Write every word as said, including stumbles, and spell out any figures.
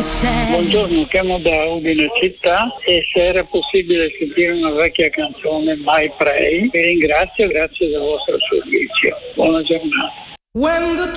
Buongiorno, chiamo da Udine città e se era possibile sentire una vecchia canzone, My Pray. Vi ringrazio, grazie del vostro servizio. Buona giornata. When the